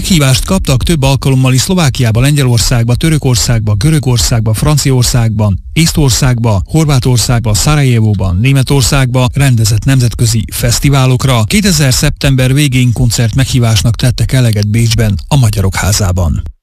Meghívást kaptak több alkalommal is Szlovákiába, Lengyelországba, Törökországba, Görögországba, Franciaországban, Észtországba, Horvátországba, Szarajevóban, Németországba rendezett nemzetközi fesztiválokra. 2000. szeptember végén koncert meghívásnak tettek eleget Bécsben, a Magyarok Házában.